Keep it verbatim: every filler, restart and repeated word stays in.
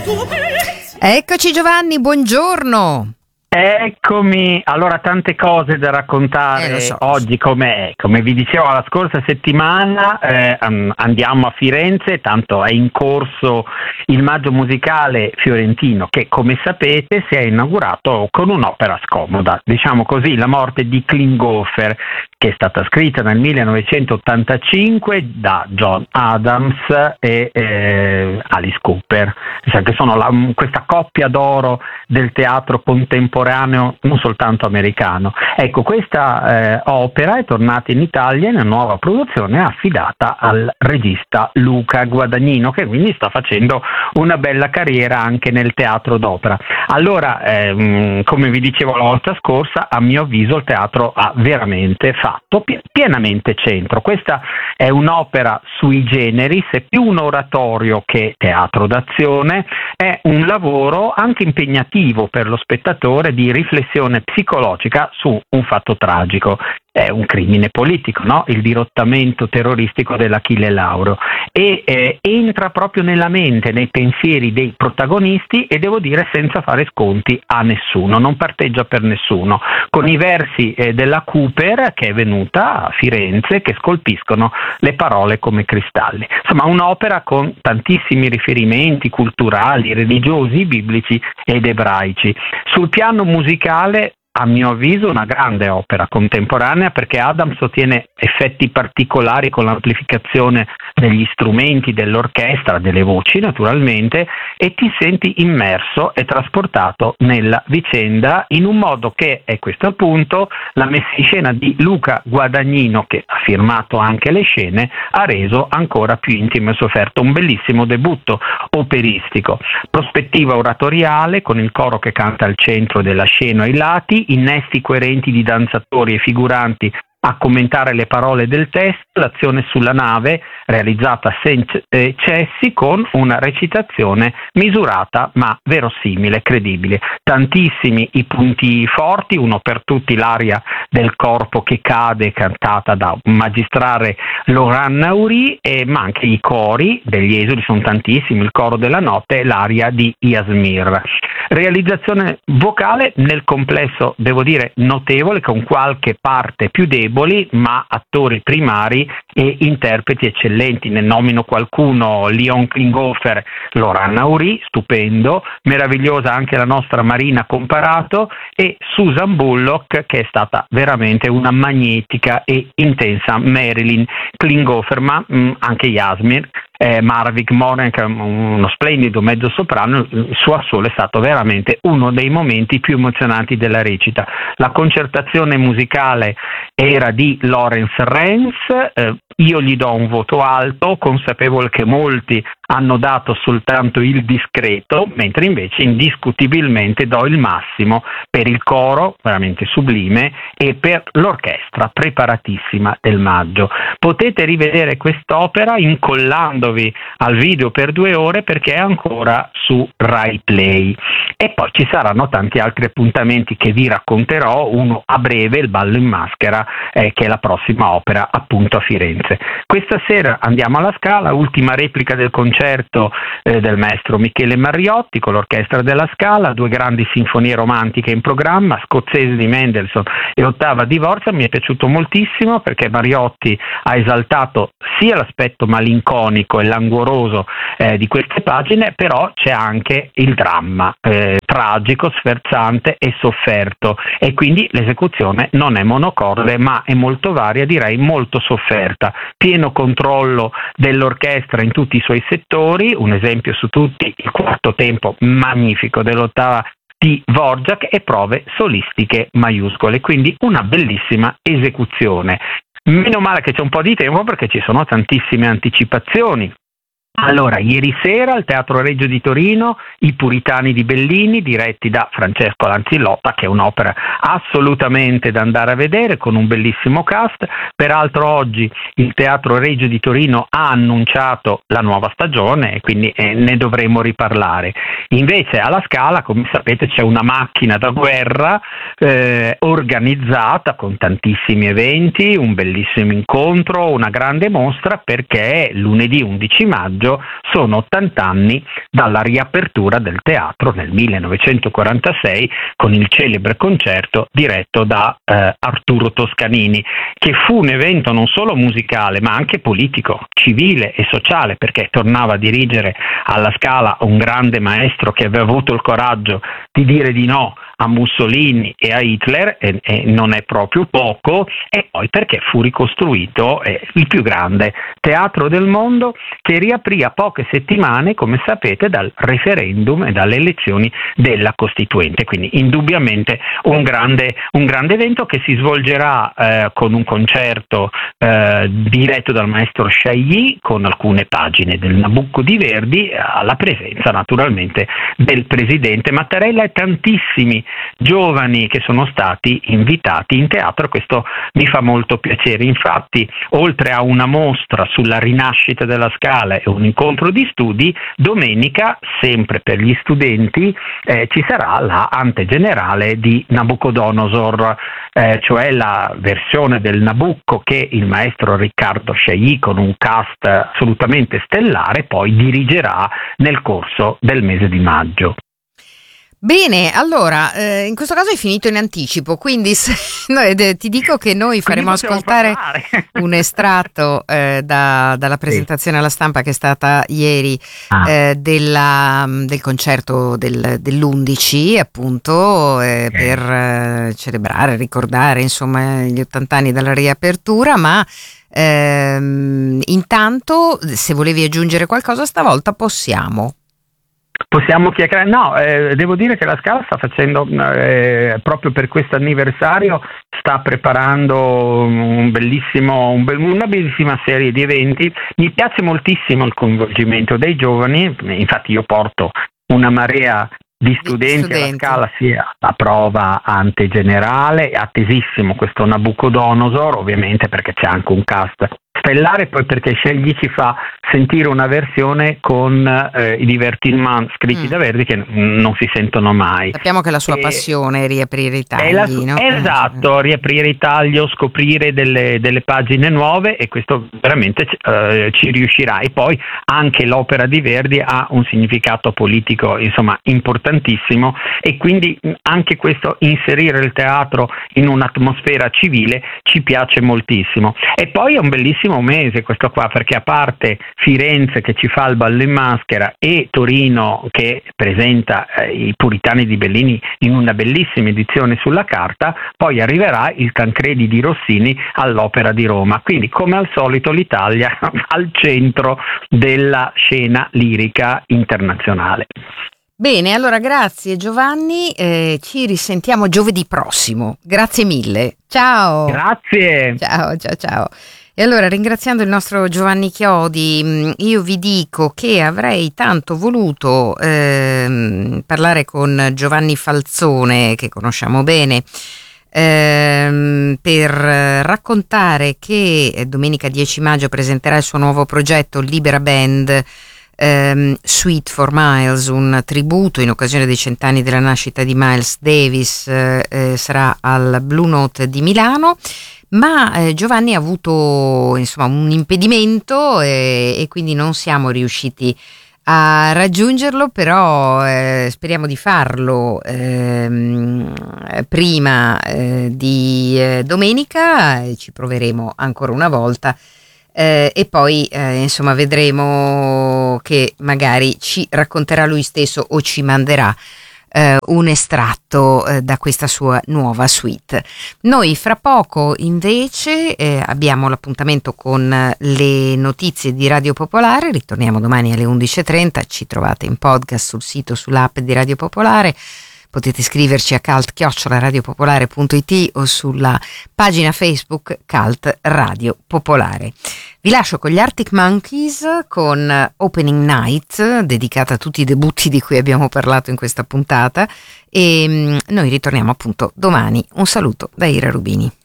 Eccoci Giovanni, buongiorno. Eccomi, allora tante cose da raccontare Eh, lo so. oggi, come, come vi dicevo la scorsa settimana eh, an- andiamo a Firenze, tanto è in corso il Maggio Musicale Fiorentino che come sapete si è inaugurato con un'opera scomoda, diciamo così, La morte di Klinghoffer, che è stata scritta nel millenovecentottantacinque da John Adams e eh, Alice Cooper, cioè, che sono la, questa coppia d'oro del teatro contemporaneo non soltanto americano. Ecco, questa eh, opera è tornata in Italia in una nuova produzione affidata al regista Luca Guadagnino, che quindi sta facendo una bella carriera anche nel teatro d'opera. Allora, ehm, come vi dicevo la volta scorsa, a mio avviso il teatro ha veramente fatto pi- pienamente centro. Questa è un'opera sui generis, è più un oratorio che teatro d'azione, è un lavoro anche impegnativo per lo spettatore di riflessione psicologica su un fatto tragico. È un crimine politico, no? Il dirottamento terroristico dell'Achille Lauro, e eh, entra proprio nella mente, nei pensieri dei protagonisti, e devo dire senza fare sconti a nessuno, non parteggia per nessuno, con i versi eh, della Cooper, che è venuta a Firenze, che scolpiscono le parole come cristalli. Insomma, un'opera con tantissimi riferimenti culturali, religiosi, biblici ed ebraici. Sul piano musicale, a mio avviso, una grande opera contemporanea, perché Adams ottiene effetti particolari con l'amplificazione degli strumenti, dell'orchestra, delle voci naturalmente, e ti senti immerso e trasportato nella vicenda in un modo che, e questo appunto, la messa in scena di Luca Guadagnino, che ha firmato anche le scene, ha reso ancora più intimo e sofferto. Un bellissimo debutto operistico, prospettiva oratoriale con il coro che canta al centro della scena ai lati, innesti coerenti di danzatori e figuranti a commentare le parole del testo, l'azione sulla nave realizzata senza eccessi, con una recitazione misurata ma verosimile, credibile. Tantissimi i punti forti, uno per tutti l'aria del corpo che cade, cantata da un magistrale Laurent Naouri, e, ma anche i cori degli esuli sono tantissimi, il coro della notte e l'aria di Yasmir. Realizzazione vocale nel complesso, devo dire, notevole, con qualche parte più deboli, ma attori primari e interpreti eccellenti. Ne nomino qualcuno: Leon Klinghoffer, Laurent Naouri, stupendo, meravigliosa anche la nostra Marina Comparato, e Susan Bullock, che è stata veramente una magnetica e intensa Marilyn Klinghoffer, ma mh, anche Yasmir. Eh, Marvik Moren, che è uno splendido mezzo soprano, il suo assolo è stato veramente uno dei momenti più emozionanti della recita. La concertazione musicale era di Lawrence Renz, eh, io gli do un voto alto, consapevole che molti hanno dato soltanto il discreto, mentre invece indiscutibilmente do il massimo per il coro, veramente sublime, e per l'orchestra preparatissima del Maggio. Potete rivedere quest'opera incollandovi al video per due ore, perché è ancora su Rai Play. E poi ci saranno tanti altri appuntamenti che vi racconterò, uno a breve, il Ballo in Maschera, eh, che è la prossima opera appunto a Firenze. Questa sera andiamo alla Scala, ultima replica del concerto eh, del maestro Michele Mariotti con l'orchestra della Scala, due grandi sinfonie romantiche in programma, Scozzese di Mendelssohn e Ottava di Dvorak. Mi è piaciuto moltissimo perché Mariotti ha esaltato sia l'aspetto malinconico e languoroso eh, di queste pagine, però c'è anche il dramma eh, tragico, sferzante e sofferto, e quindi l'esecuzione non è monocorde ma è molto varia, direi molto sofferta. Pieno controllo dell'orchestra in tutti i suoi settori, un esempio su tutti il quarto tempo magnifico dell'Ottava di Dvorak, e prove solistiche maiuscole, quindi una bellissima esecuzione. Meno male che c'è un po' di tempo, perché ci sono tantissime anticipazioni. Allora, ieri sera al Teatro Regio di Torino, I Puritani di Bellini, diretti da Francesco Lanzillotta, che è un'opera assolutamente da andare a vedere, con un bellissimo cast. Peraltro oggi il Teatro Regio di Torino ha annunciato la nuova stagione, e quindi eh, ne dovremo riparlare. Invece alla Scala, come sapete, c'è una macchina da guerra eh, organizzata con tantissimi eventi, un bellissimo incontro, una grande mostra, perché lunedì undici maggio maggio sono ottanta anni dalla riapertura del teatro nel millenovecentoquarantasei con il celebre concerto diretto da eh, Arturo Toscanini, che fu un evento non solo musicale ma anche politico, civile e sociale, perché tornava a dirigere alla Scala un grande maestro che aveva avuto il coraggio di dire di no a Mussolini e a Hitler, e, e non è proprio poco, e poi perché fu ricostruito eh, il più grande teatro del mondo, che riaprì a poche settimane, come sapete, dal referendum e dalle elezioni della Costituente. Quindi indubbiamente un grande, un grande evento che si svolgerà eh, con un concerto eh, diretto dal maestro Chailly, con alcune pagine del Nabucco di Verdi, alla presenza naturalmente del presidente Mattarella e tantissimi giovani che sono stati invitati in teatro. Questo mi fa molto piacere. Infatti, oltre a una mostra sulla rinascita della Scala e un incontro di studi, domenica, sempre per gli studenti, eh, ci sarà la ante generale di Nabucodonosor, eh, cioè la versione del Nabucco che il maestro Riccardo Chailly, con un cast assolutamente stellare, poi dirigerà nel corso del mese di maggio. Bene, allora, eh, in questo caso è finito in anticipo, quindi se, no, eh, ti dico che noi faremo ascoltare un estratto eh, da, dalla presentazione alla stampa che è stata ieri ah. eh, della, del concerto del, dell'undici, appunto, eh, okay. per eh, celebrare, ricordare insomma gli ottanta anni dalla riapertura, ma ehm, intanto se volevi aggiungere qualcosa stavolta possiamo. Possiamo chiacchierare? No, eh, devo dire che la Scala sta facendo, eh, proprio per questo anniversario, sta preparando un bellissimo, un be- una bellissima serie di eventi. Mi piace moltissimo il coinvolgimento dei giovani, infatti io porto una marea di studenti, studenti alla Scala, sia la prova ante generale, attesissimo questo Nabucodonosor, ovviamente perché c'è anche un cast stellare, poi perché Chailly ci fa sentire una versione con eh, i divertissement scritti mm. da Verdi che n- non si sentono mai. Sappiamo che la sua e, passione è riaprire i tagli, la, no? Esatto, riaprire i tagli, scoprire delle, delle pagine nuove, e questo veramente eh, ci riuscirà. E poi anche l'opera di Verdi ha un significato politico, insomma, importantissimo, e quindi anche questo, inserire il teatro in un'atmosfera civile, ci piace moltissimo. E poi è un bellissimo mese questo qua, perché a parte Firenze che ci fa il ballo in maschera e Torino che presenta eh, i Puritani di Bellini in una bellissima edizione sulla carta, poi arriverà il Tancredi di Rossini all'Opera di Roma. Quindi, come al solito, l'Italia al centro della scena lirica internazionale. Bene, allora grazie Giovanni, eh, ci risentiamo giovedì prossimo. Grazie mille. Ciao. Grazie. Ciao, ciao, ciao. E allora, ringraziando il nostro Giovanni Chiodi, io vi dico che avrei tanto voluto ehm, parlare con Giovanni Falzone, che conosciamo bene, ehm, per raccontare che domenica dieci maggio presenterà il suo nuovo progetto Libera Band, ehm, Suite for Miles, un tributo in occasione dei cent'anni della nascita di Miles Davis, eh, sarà al Blue Note di Milano. Ma eh, Giovanni ha avuto insomma un impedimento e, e quindi non siamo riusciti a raggiungerlo, però eh, speriamo di farlo ehm, prima eh, di eh, domenica, e ci proveremo ancora una volta eh, e poi eh, insomma vedremo che magari ci racconterà lui stesso o ci manderà Uh, un estratto uh, da questa sua nuova suite. Noi fra poco invece eh, abbiamo l'appuntamento con uh, le notizie di Radio Popolare. Ritorniamo domani alle undici e trenta, ci trovate in podcast sul sito, sull'app di Radio Popolare. Potete scriverci a cult chiocciola radiopopolare punto it o sulla pagina Facebook Cult Radio Popolare. Vi lascio con gli Arctic Monkeys con Opening Night, dedicata a tutti i debutti di cui abbiamo parlato in questa puntata, e noi ritorniamo appunto domani. Un saluto da Ira Rubini.